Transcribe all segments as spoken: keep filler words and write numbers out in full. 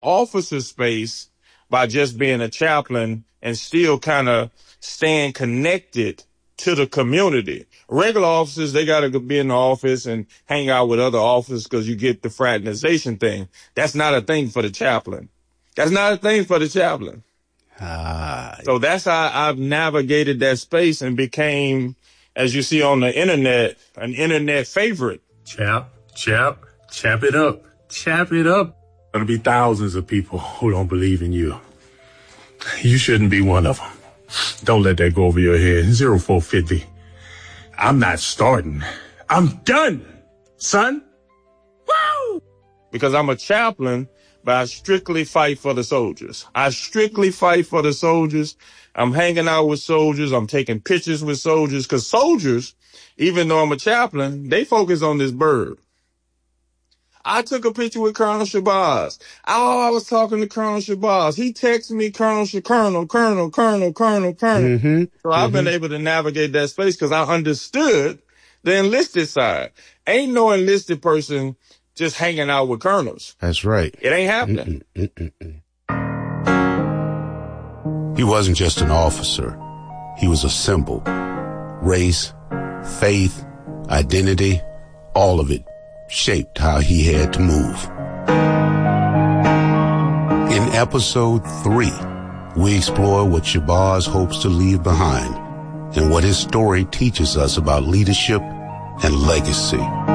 officer space by just being a chaplain and still kind of staying connected to the community. Regular officers, they got to be in the office and hang out with other officers because you get the fraternization thing. That's not a thing for the chaplain. That's not a thing for the chaplain. Ah. So that's how I've navigated that space and became, as you see on the internet, an internet favorite. Chap, chap, chap it up, chap it up. There'll be thousands of people who don't believe in you. You shouldn't be one of them. Don't let that go over your head. zero four fifty. I'm not starting. I'm done, son. Woo! Because I'm a chaplain, but I strictly fight for the soldiers. I strictly fight for the soldiers. I'm hanging out with soldiers. I'm taking pictures with soldiers. Because soldiers, even though I'm a chaplain, they focus on this bird. I took a picture with Colonel Shabazz. Oh, I was talking to Colonel Shabazz. He texted me Colonel Sh- Colonel, Colonel, Colonel, Colonel, Colonel. Mm-hmm. So I've mm-hmm. been able to navigate that space because I understood the enlisted side. Ain't no enlisted person just hanging out with colonels. That's right. It ain't happening. Mm-mm-mm-mm. He wasn't just an officer. He was a symbol. Race, faith, identity, all of it shaped how he had to move. In episode three, we explore what Shabazz hopes to leave behind and what his story teaches us about leadership and legacy.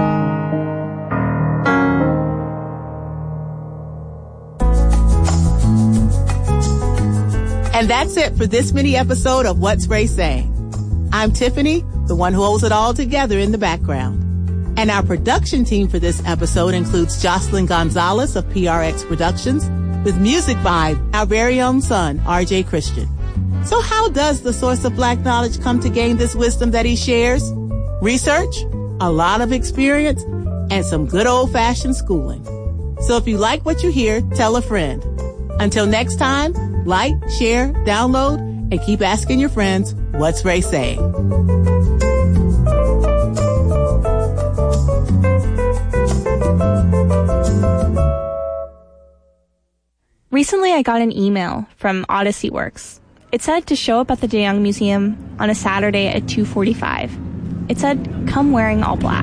And that's it for this mini episode of What's Ray Saying? I'm Tiffany, the one who holds it all together in the background. And our production team for this episode includes Jocelyn Gonzalez of P R X Productions, with music by our very own son, R J Christian. So how does the source of Black knowledge come to gain this wisdom that he shares? Research, a lot of experience, and some good old-fashioned schooling. So if you like what you hear, tell a friend. Until next time, like, share, download, and keep asking your friends, what's Ray saying? Recently, I got an email from Odyssey Works. It said to show up at the DeYoung Museum on a Saturday at two forty-five. It said, come wearing all black.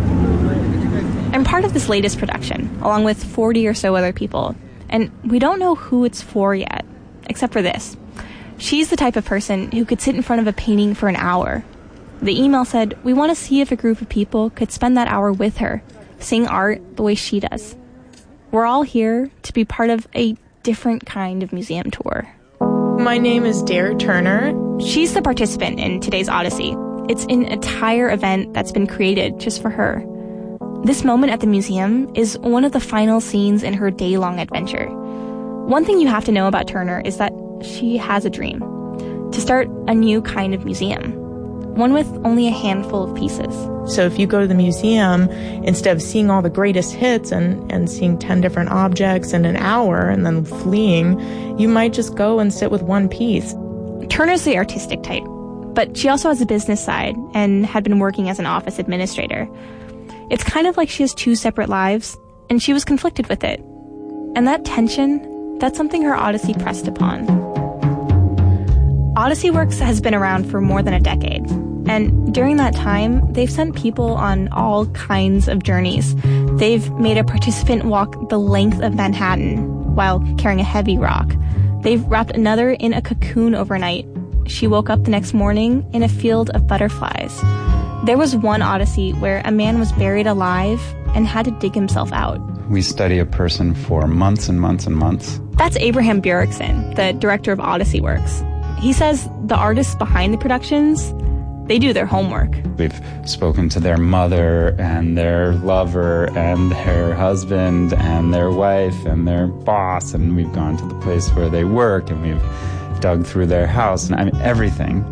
I'm part of this latest production, along with forty or so other people, and we don't know who it's for yet, except for this. She's the type of person who could sit in front of a painting for an hour. The email said, we want to see if a group of people could spend that hour with her, seeing art the way she does. We're all here to be part of a different kind of museum tour. My name is Dare Turner. She's the participant in today's Odyssey. It's an entire event that's been created just for her. This moment at the museum is one of the final scenes in her day-long adventure. One thing you have to know about Turner is that she has a dream. To start a new kind of museum. One with only a handful of pieces. So if you go to the museum, instead of seeing all the greatest hits and, and seeing ten different objects in an hour and then fleeing, you might just go and sit with one piece. Turner's the artistic type, but she also has a business side and had been working as an office administrator. It's kind of like she has two separate lives, and she was conflicted with it. And that tension, that's something her Odyssey pressed upon. Odyssey Works has been around for more than a decade, and during that time, they've sent people on all kinds of journeys. They've made a participant walk the length of Manhattan while carrying a heavy rock. They've wrapped another in a cocoon overnight. She woke up the next morning in a field of butterflies. There was one Odyssey where a man was buried alive and had to dig himself out. We study a person for months and months and months. That's Abraham Bjerkson, the director of Odyssey Works. He says the artists behind the productions, they do their homework. We've spoken to their mother and their lover and their husband and their wife and their boss, and we've gone to the place where they work and we've dug through their house, and I mean everything.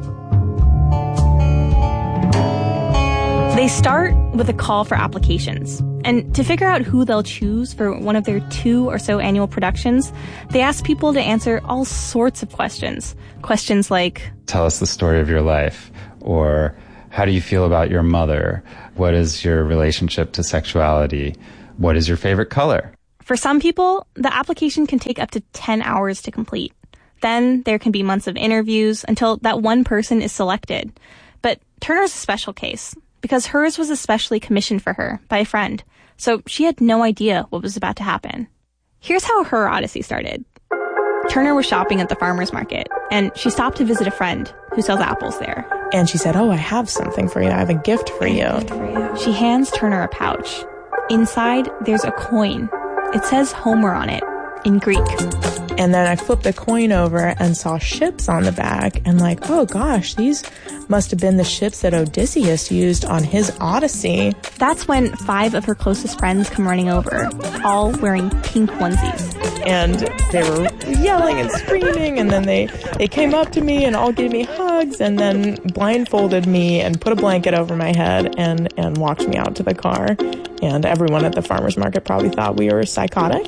They start with a call for applications. And to figure out who they'll choose for one of their two or so annual productions, they ask people to answer all sorts of questions. Questions like, tell us the story of your life, or how do you feel about your mother? What is your relationship to sexuality? What is your favorite color? For some people, the application can take up to ten hours to complete. Then there can be months of interviews until that one person is selected. But Turner's a special case because hers was especially commissioned for her by a friend, so she had no idea what was about to happen. Here's how her odyssey started. Turner was shopping at the farmer's market, and she stopped to visit a friend who sells apples there. And she said, oh, I have something for you. I have a gift for you. Gift for you. She hands Turner a pouch. Inside, there's a coin. It says Homer on it, in Greek. And then I flipped the coin over and saw ships on the back, and like, oh gosh, these must have been the ships that Odysseus used on his Odyssey. That's when five of her closest friends come running over, all wearing pink onesies. And they were yelling and screaming, and then they, they came up to me and all gave me hugs, and then blindfolded me and put a blanket over my head and, and walked me out to the car. And everyone at the farmer's market probably thought we were psychotic.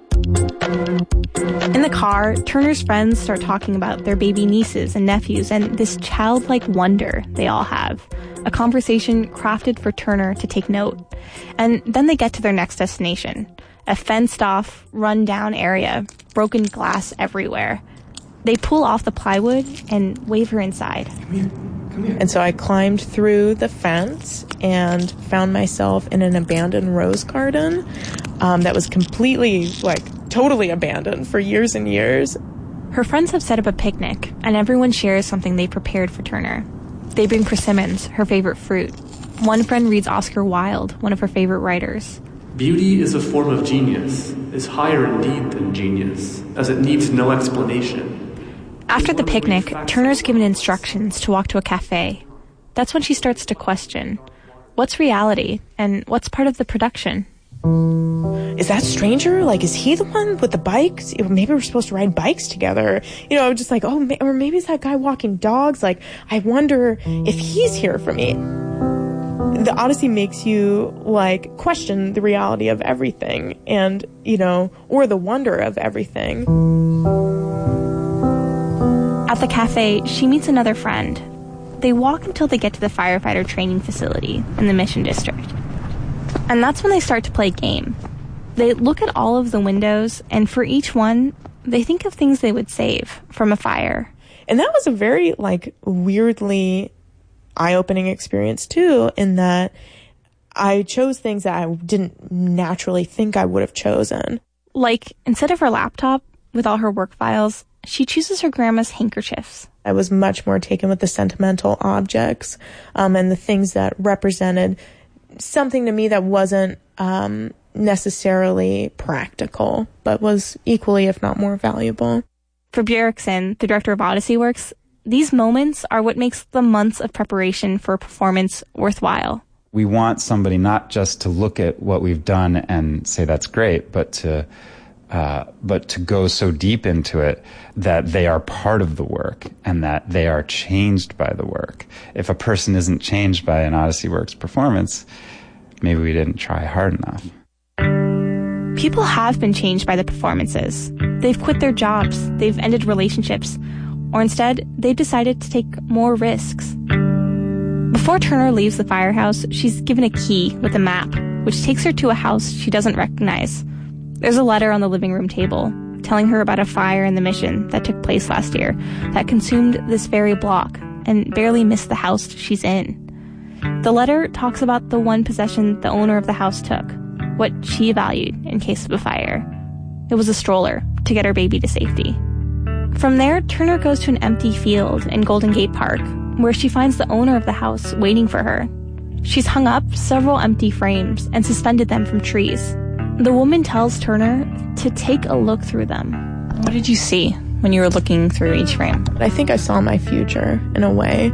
In the car, Turner's friends start talking about their baby nieces and nephews and this childlike wonder they all have. A conversation crafted for Turner to take note. And then they get to their next destination. A fenced-off, run-down area, broken glass everywhere. They pull off the plywood and wave her inside. Come here. Come here. And so I climbed through the fence and found myself in an abandoned rose garden um, that was completely, like, totally abandoned for years and years. Her friends have set up a picnic, and everyone shares something they prepared for Turner. They bring persimmons, her favorite fruit. One friend reads Oscar Wilde, one of her favorite writers. Beauty is a form of genius, is higher indeed than genius, as it needs no explanation. After the picnic, Turner's given instructions to walk to a cafe. That's when she starts to question, what's reality, and what's part of the production? Is that stranger? Like, is he the one with the bikes? Maybe we're supposed to ride bikes together. You know, just like, oh, or maybe it's that guy walking dogs. Like, I wonder if he's here for me. The Odyssey makes you, like, question the reality of everything and, you know, or the wonder of everything. At the cafe, she meets another friend. They walk until they get to the firefighter training facility in the Mission District. And that's when they start to play a game. They look at all of the windows, and for each one, they think of things they would save from a fire. And that was a very, like, weirdly eye-opening experience, too, in that I chose things that I didn't naturally think I would have chosen. Like, instead of her laptop with all her work files, she chooses her grandma's handkerchiefs. I was much more taken with the sentimental objects um, and the things that represented something to me that wasn't um, necessarily practical, but was equally, if not more, valuable. For Bjerkson, the director of Odyssey Works, these moments are what makes the months of preparation for a performance worthwhile. We want somebody not just to look at what we've done and say that's great, but to uh, but to go so deep into it that they are part of the work and that they are changed by the work. If a person isn't changed by an Odyssey Works performance, maybe we didn't try hard enough. People have been changed by the performances. They've quit their jobs, they've ended relationships, or instead, they've decided to take more risks. Before Turner leaves the firehouse, she's given a key with a map, which takes her to a house she doesn't recognize. There's a letter on the living room table telling her about a fire in the Mission that took place last year that consumed this very block and barely missed the house she's in. The letter talks about the one possession the owner of the house took, what she valued in case of a fire. It was a stroller to get her baby to safety. From there, Turner goes to an empty field in Golden Gate Park, where she finds the owner of the house waiting for her. She's hung up several empty frames and suspended them from trees. The woman tells Turner to take a look through them. What did you see when you were looking through each frame? I think I saw my future, in a way.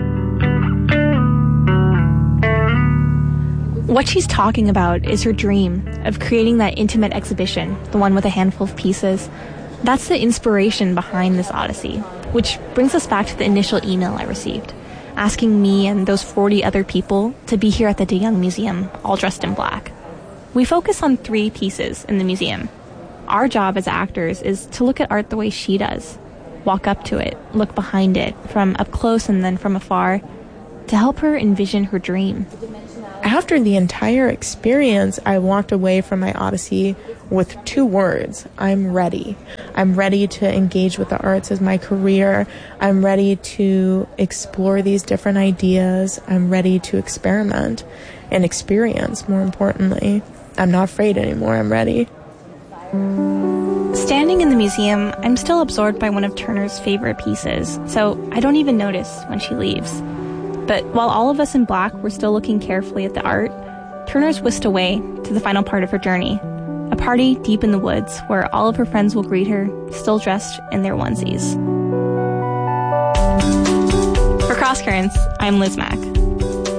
What she's talking about is her dream of creating that intimate exhibition, the one with a handful of pieces. That's the inspiration behind this Odyssey, which brings us back to the initial email I received, asking me and those forty other people to be here at the DeYoung Museum, all dressed in black. We focus on three pieces in the museum. Our job as actors is to look at art the way she does, walk up to it, look behind it, from up close and then from afar, to help her envision her dream. After the entire experience, I walked away from my Odyssey with two words: I'm ready. I'm ready to engage with the arts as my career. I'm ready to explore these different ideas. I'm ready to experiment and experience, more importantly. I'm not afraid anymore. I'm ready. Standing in the museum, I'm still absorbed by one of Turner's favorite pieces, so I don't even notice when she leaves. But while all of us in black were still looking carefully at the art, Turner's whisked away to the final part of her journey, a party deep in the woods where all of her friends will greet her, still dressed in their onesies. For Cross Currents, I'm Liz Mack.